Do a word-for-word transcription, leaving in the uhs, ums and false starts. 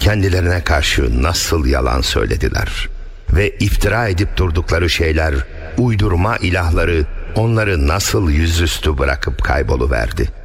kendilerine karşı nasıl yalan söylediler ve iftira edip durdukları şeyler, uydurma ilahları onları nasıl yüzüstü bırakıp kayboluverdi.